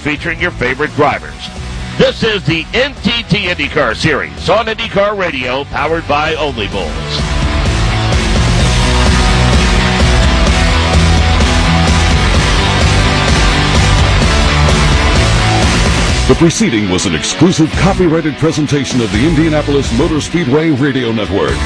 featuring your favorite drivers. This is the NTT IndyCar Series on IndyCar Radio, powered by Only Bulls. The preceding was an exclusive copyrighted presentation of the Indianapolis Motor Speedway Radio Network.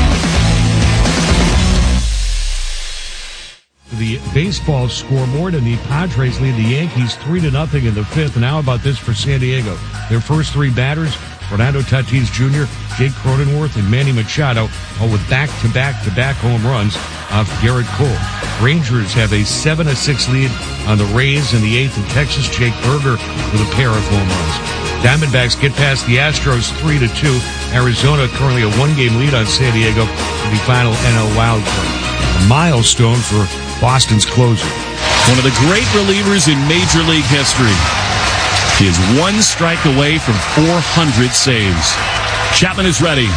The baseball scoreboard, and the Padres lead the Yankees 3-0 in the fifth. And how about this for San Diego? Their first three batters, Fernando Tatis Jr., Jake Cronenworth, and Manny Machado, all with back-to-back home runs off Garrett Cole. Rangers have a 7-6 lead on the Rays in the eighth, and Texas Jake Berger with a pair of home runs. Diamondbacks get past the Astros 3-2. Arizona currently a one-game lead on San Diego for the final NL wild card. A milestone for Boston's closer. One of the great relievers in Major League history. He is one strike away from 400 saves. Chapman is ready.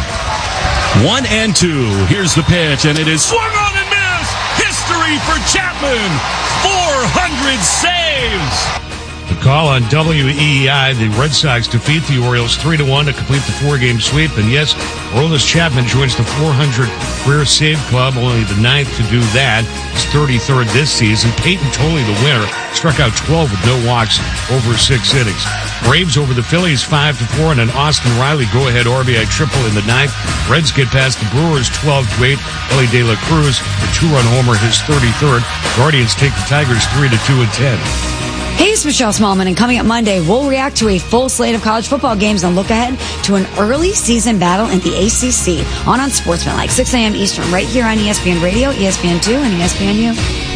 1-2. Here's the pitch, and it is swung on and missed. History for Chapman. 400 saves. The call on WEEI, the Red Sox defeat the Orioles 3-1 to complete the four-game sweep. And yes, Aroldis Chapman joins the 400 career save club, only the ninth to do that. His 33rd this season. Peyton Tolley, the winner, struck out 12 with no walks over 6 innings. Braves over the Phillies 5-4, and an Austin Riley go-ahead RBI triple in the ninth. Reds get past the Brewers 12-8. Ellie De La Cruz, the two-run homer, his 33rd. Guardians take the Tigers 3-2 and 10. Hey, it's Michelle Smallman, and coming up Monday, we'll react to a full slate of college football games and look ahead to an early season battle in the ACC on Sportsmanlike, 6 a.m. Eastern, right here on ESPN Radio, ESPN2, and ESPNU.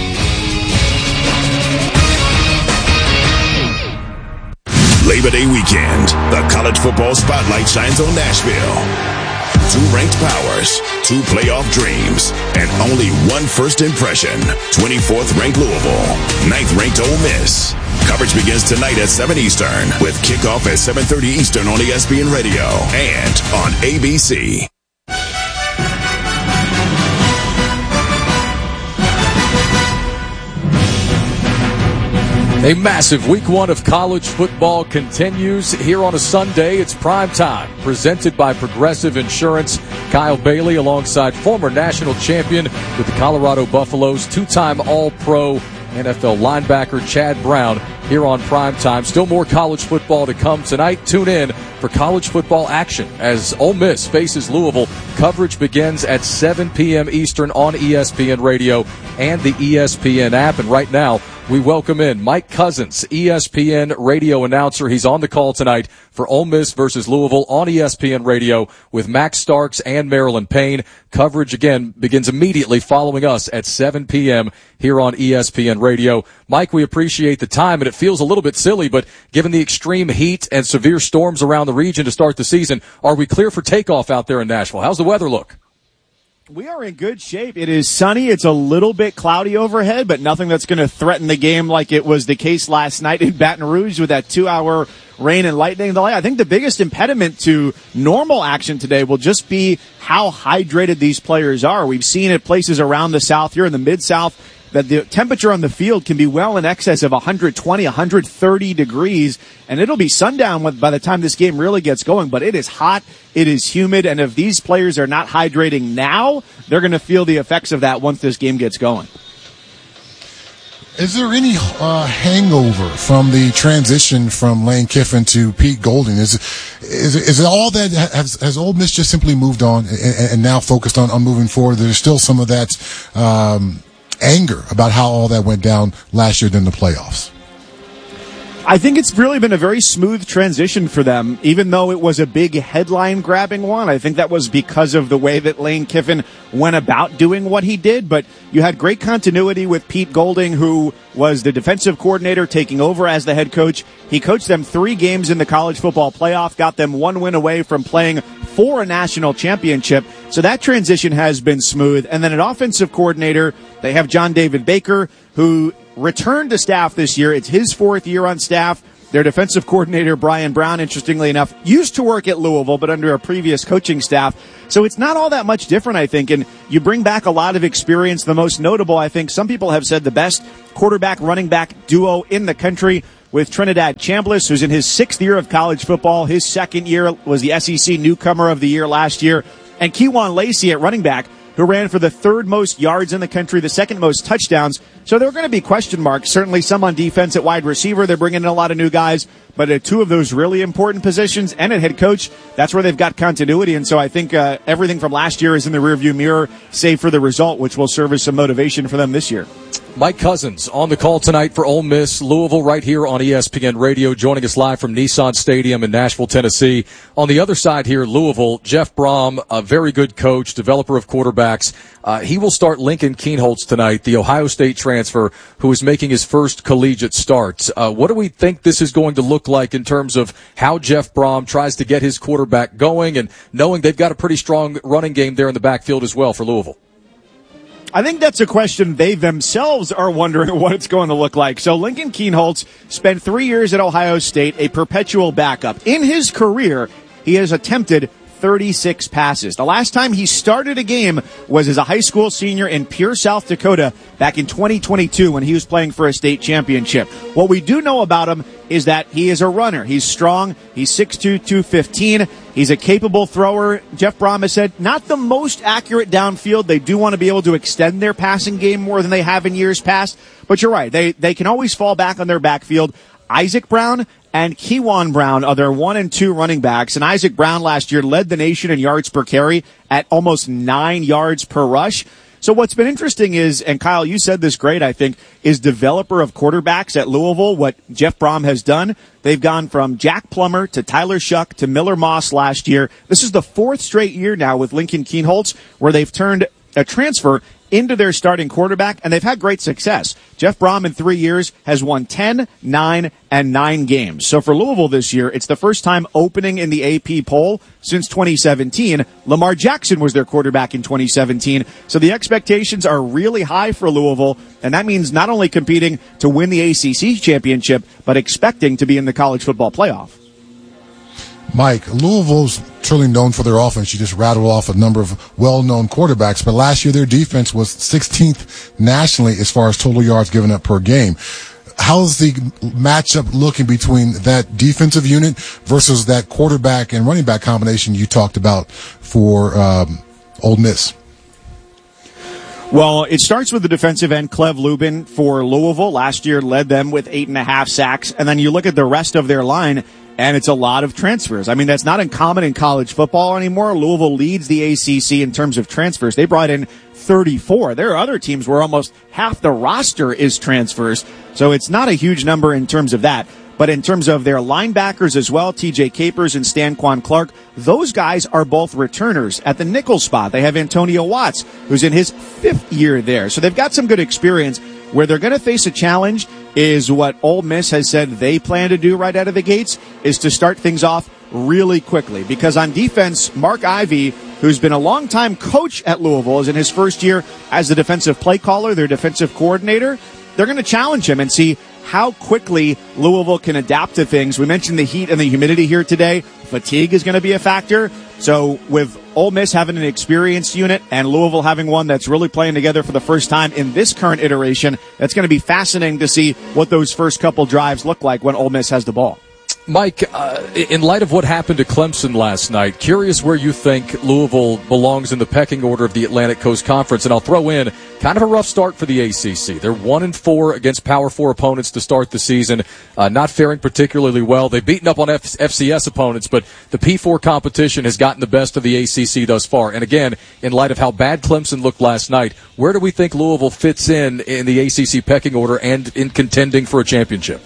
Labor Day weekend, the college football spotlight shines on Nashville. 2 ranked powers, 2 playoff dreams, and only one first impression. 24th ranked Louisville, 9th ranked Ole Miss. Coverage begins tonight at 7 Eastern with kickoff at 7:30 Eastern on ESPN Radio and on ABC. A massive week one of college football continues here on a Sunday. It's prime time, presented by Progressive Insurance. Kyle Bailey alongside former national champion with the Colorado Buffaloes, 2-time All-Pro NFL linebacker Chad Brown here on prime time. Still more college football to come tonight. Tune in for college football action as Ole Miss faces Louisville. Coverage begins at 7 p.m. Eastern on ESPN Radio and the ESPN app. And right now, we welcome in Mike Couzens, ESPN radio announcer. He's on the call tonight for Ole Miss versus Louisville on ESPN Radio with Max Starks and Marilyn Payne. Coverage, again, begins immediately following us at 7 p.m. here on ESPN Radio. Mike, we appreciate the time, and it feels a little bit silly, but given the extreme heat and severe storms around the region to start the season, are we clear for takeoff out there in Nashville? How's the weather look? We are in good shape. It is sunny. It's a little bit cloudy overhead, but nothing that's going to threaten the game like it was the case last night in Baton Rouge with that 2-hour rain and lightning delay. I think the biggest impediment to normal action today will just be how hydrated these players are. We've seen at places around the South, here in the Mid-South, that the temperature on the field can be well in excess of 120, 130 degrees, and it'll be sundown by the time this game really gets going. But it is hot, it is humid, and if these players are not hydrating now, they're going to feel the effects of that once this game gets going. Is there any hangover from the transition from Lane Kiffin to Pete Golding? Is it all that has Ole Miss just simply moved on and now focused on moving forward? There's still some of that anger about how all that went down last year during the playoffs. I think it's really been a very smooth transition for them, even though it was a big headline-grabbing one. I think that was because of the way that Lane Kiffin went about doing what he did, but you had great continuity with Pete Golding, who was the defensive coordinator taking over as the head coach. He coached them 3 games in the college football playoff, got them 1 win away from playing for a national championship. So that transition has been smooth. And then an offensive coordinator, they have John David Baker, who returned to staff this year. It's his 4th year on staff. Their defensive coordinator, Brian Brown, interestingly enough, used to work at Louisville, but under a previous coaching staff. So it's not all that much different, I think. And you bring back a lot of experience. The most notable, I think, some people have said the best quarterback running back duo in the country with Trinidad Chambliss, who's in his 6th year of college football. His 2nd year was the SEC Newcomer of the Year last year. And Kewan Lacey at running back, who ran for the 3rd most yards in the country, the 2nd most touchdowns. So there are going to be question marks, certainly some on defense at wide receiver. They're bringing in a lot of new guys, but at 2 of those really important positions and at head coach, that's where they've got continuity. And so I think everything from last year is in the rearview mirror, save for the result, which will serve as some motivation for them this year. Mike Cousins on the call tonight for Ole Miss, Louisville, right here on ESPN Radio, joining us live from Nissan Stadium in Nashville, Tennessee. On the other side here, Louisville, Jeff Brom, a very good coach, developer of quarterbacks. He will start Lincoln Kienholz tonight, the Ohio State transfer, who is making his first collegiate start. What do we think this is going to look like in terms of how Jeff Brom tries to get his quarterback going, and knowing they've got a pretty strong running game there in the backfield as well for Louisville? I think that's a question they themselves are wondering what it's going to look like. So Lincoln Kienholz spent 3 years at Ohio State, a perpetual backup. In his career, he has attempted 36 passes. The last time he started a game was as a high school senior in Pierre, South Dakota back in 2022 when he was playing for a state championship. What we do know about him is that he is a runner. He's strong. He's 6'2", 215. He's a capable thrower. Jeff Brom has said not the most accurate downfield. They do want to be able to extend their passing game more than they have in years past. But you're right. They can always fall back on their backfield. Isaac Brown and Kewan Brown are their 1 and 2 running backs. And Isaac Brown last year led the nation in yards per carry at almost 9 yards per rush. So what's been interesting is, and Kyle, you said this great, I think, is developer of quarterbacks at Louisville, what Jeff Brom has done. They've gone from Jack Plummer to Tyler Shuck to Miller Moss last year. This is the 4th straight year now with Lincoln Kienholz where they've turned a transfer into their starting quarterback, and they've had great success. Jeff Brom in 3 years has won 10, 9, and 9 games. So for Louisville this year, it's the first time opening in the AP poll since 2017. Lamar Jackson was their quarterback in 2017. So the expectations are really high for Louisville, and that means not only competing to win the ACC championship, but expecting to be in the college football playoff. Mike, Louisville's truly known for their offense. You just rattled off a number of well-known quarterbacks, but last year their defense was 16th nationally as far as total yards given up per game. How's the matchup looking between that defensive unit versus that quarterback and running back combination you talked about for Ole Miss? Well, it starts with the defensive end, Clev Lubin for Louisville. Last year led them with 8.5 sacks. And then you look at the rest of their line, and it's a lot of transfers. I mean, that's not uncommon in college football anymore. Louisville leads the ACC in terms of transfers. They brought in 34. There are other teams where almost half the roster is transfers. So it's not a huge number in terms of that. But in terms of their linebackers as well, TJ Capers and Stanquan Clark, those guys are both returners. At the nickel spot, they have Antonio Watts, who's in his 5th year there. So they've got some good experience. Where they're going to face a challenge is what Ole Miss has said they plan to do right out of the gates, is to start things off really quickly. Because on defense, Mark Ivey, who's been a longtime coach at Louisville, is in his 1st year as the defensive play caller, their defensive coordinator. They're going to challenge him and see how quickly Louisville can adapt to things. We mentioned the heat and the humidity here today. Fatigue is going to be a factor. So with Ole Miss having an experienced unit and Louisville having one that's really playing together for the first time in this current iteration, it's going to be fascinating to see what those first couple drives look like when Ole Miss has the ball. Mike, in light of what happened to Clemson last night, curious where you think Louisville belongs in the pecking order of the Atlantic Coast Conference. And I'll throw in kind of a rough start for the ACC. They're 1-4 against Power 4 opponents to start the season, not faring particularly well. They've beaten up on FCS opponents, but the P4 competition has gotten the best of the ACC thus far. And again, in light of how bad Clemson looked last night, where do we think Louisville fits in the ACC pecking order and in contending for a championship?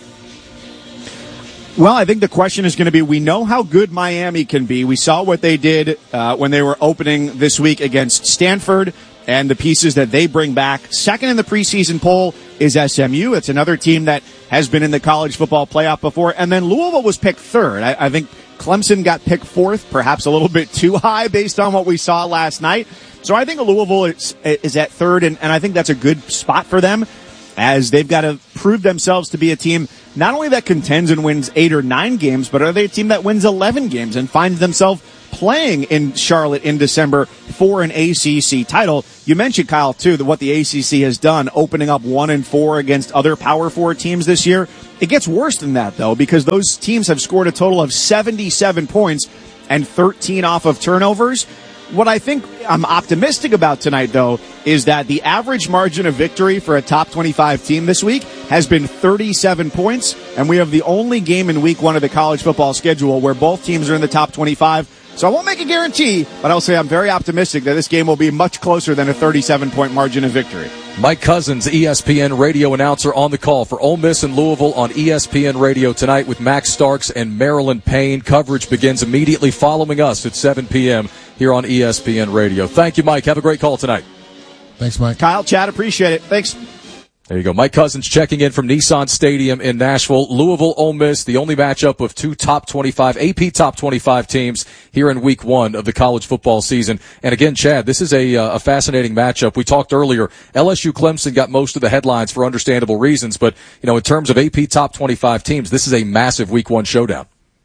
Well, I think the question is going to be, we know how good Miami can be. We saw what they did when they were opening this week against Stanford and the pieces that they bring back. Second in the preseason poll is SMU. It's another team that has been in the college football playoff before. And then Louisville was picked 3rd. I think Clemson got picked 4th, perhaps a little bit too high based on what we saw last night. So I think Louisville is at 3rd, and I think that's a good spot for them, as they've got to prove themselves to be a team not only that contends and wins 8 or 9 games, but are they a team that wins 11 games and finds themselves playing in Charlotte in December for an ACC title. You mentioned, Kyle, too, that what the ACC has done, opening up 1-4 against other Power 4 teams this year. It gets worse than that, though, because those teams have scored a total of 77 points and 13 off of turnovers. What I think I'm optimistic about tonight, though, is that the average margin of victory for a top 25 team this week has been 37 points, and we have the only game in week 1 of the college football schedule where both teams are in the top 25. So I won't make a guarantee, but I'll say I'm very optimistic that this game will be much closer than a 37-point margin of victory. Mike Couzens, ESPN radio announcer, on the call for Ole Miss and Louisville on ESPN Radio tonight with Max Starks and Marilyn Payne. Coverage begins immediately following us at 7 p.m. here on ESPN Radio. Thank you, Mike. Have a great call tonight. Thanks, Mike. Kyle, Chad, appreciate it. Thanks. There you go. Mike Couzens checking in from Nissan Stadium in Nashville. Louisville, Ole Miss, the only matchup of two AP top 25 teams here in week 1 of the college football season. And again, Chad, this is a fascinating matchup. We talked earlier, LSU Clemson got most of the headlines for understandable reasons, but, in terms of AP top 25 teams, this is a massive week 1 showdown.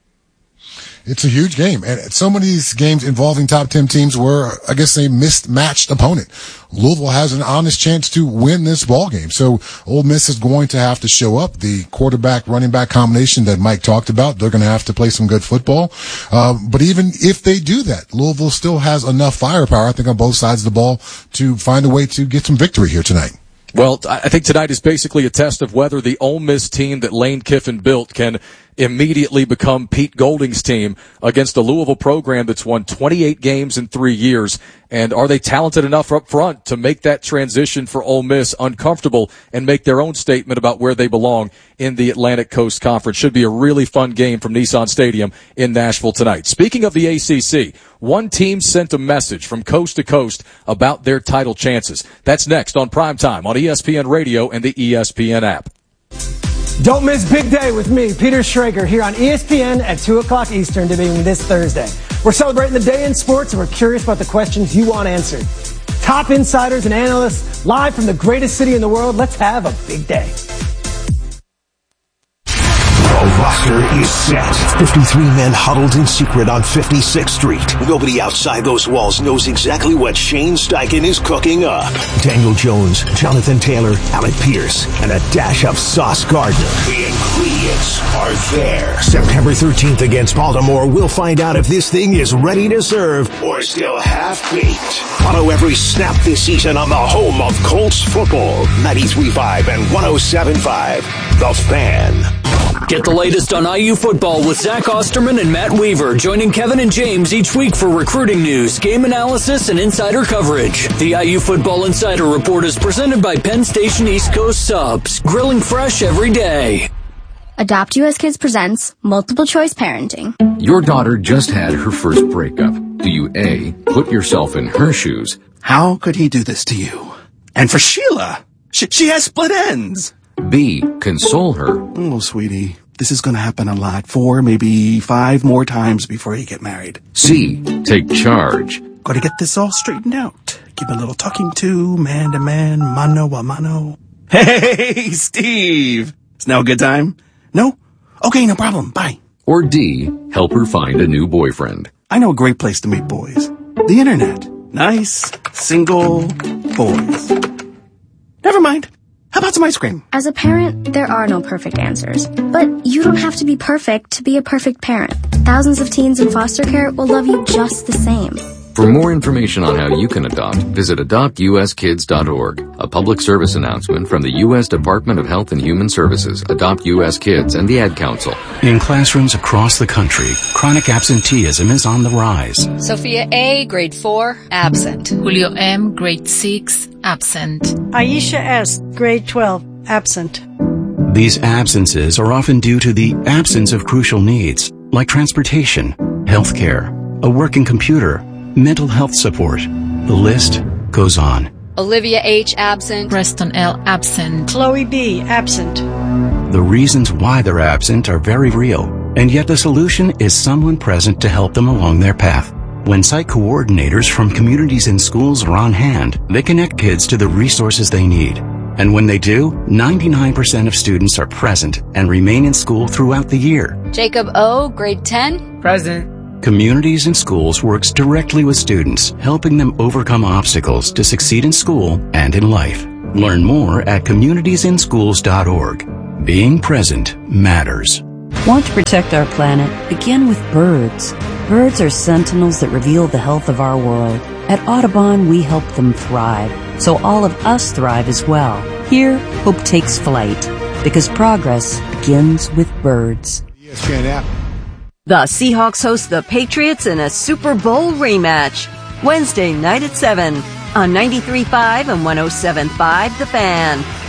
It's a huge game. And so many of these games involving top 10 teams were, I guess, a mismatched opponent. Louisville has an honest chance to win this ball game. So Ole Miss is going to have to show up. The quarterback running back combination that Mike talked about, they're going to have to play some good football. But even if they do that, Louisville still has enough firepower, I think, on both sides of the ball to find a way to get some victory here tonight. Well, I think tonight is basically a test of whether the Ole Miss team that Lane Kiffin built can immediately become Pete Golding's team against a Louisville program that's won 28 games in 3 years. And are they talented enough up front to make that transition for Ole Miss uncomfortable and make their own statement about where they belong in the Atlantic Coast Conference? Should be a really fun game from Nissan Stadium in Nashville tonight. Speaking of the ACC, one team sent a message from coast to coast about their title chances. That's next on Primetime on ESPN Radio and the ESPN app. Don't miss Big Day with me, Peter Schrager, here on ESPN at 2 o'clock Eastern, debuting this Thursday. We're celebrating the day in sports, and we're curious about the questions you want answered. Top insiders and analysts live from the greatest city in the world. Let's have a big day. The roster is set. 53 men huddled in secret on 56th Street. Nobody outside those walls knows exactly what Shane Steichen is cooking up. Daniel Jones, Jonathan Taylor, Alec Pierce, and a dash of Sauce Gardner. The ingredients are there. September 13th against Baltimore, we'll find out if this thing is ready to serve or still half-baked. Follow every snap this season on the home of Colts football. 93.5 and 107.5. The Fan. Get the latest on IU football with Zach Osterman and Matt Weaver, joining Kevin and James each week for recruiting news, game analysis, and insider coverage. The IU Football Insider Report is presented by Penn Station East Coast Subs, grilling fresh every day. Adopt US Kids presents Multiple Choice Parenting. Your daughter just had her first breakup. Do you A, put yourself in her shoes? How could he do this to you? And for Sheila, she has split ends. B, console her. Oh, sweetie, this is going to happen a lot. 4, maybe 5 more times before you get married. C, take charge. Got to get this all straightened out. Give a little talking to, man to man, mano a mano. Hey, Steve! Is now a good time? No? Okay, no problem. Bye. Or D, help her find a new boyfriend. I know a great place to meet boys. The internet. Nice, single boys. Never mind. How about some ice cream? As a parent, there are no perfect answers. But you don't have to be perfect to be a perfect parent. Thousands of teens in foster care will love you just the same. For more information on how you can adopt, visit adoptuskids.org. A public service announcement from the U.S. Department of Health and Human Services, Adopt U.S. Kids, and the Ad Council. In classrooms across the country, chronic absenteeism is on the rise. Sophia A., grade 4, absent. Julio M., grade 6, absent. Aisha S., grade 12, absent. These absences are often due to the absence of crucial needs, like transportation, healthcare, a working computer, mental health support. The list goes on. Olivia H. absent. Preston L. absent. Chloe B. absent. The reasons why they're absent are very real, and yet the solution is someone present to help them along their path. When site coordinators from communities and schools are on hand, they connect kids to the resources they need. And when they do, 99% of students are present and remain in school throughout the year. Jacob O., grade 10. Present. Communities in Schools works directly with students, helping them overcome obstacles to succeed in school and in life. Learn more at communitiesinschools.org. Being present matters. Want to protect our planet? Begin with birds. Birds are sentinels that reveal the health of our world. At Audubon, we help them thrive, so all of us thrive as well. Here, hope takes flight, because progress begins with birds. ESPN app. The Seahawks host the Patriots in a Super Bowl rematch. Wednesday night at 7 on 93.5 and 107.5 The Fan.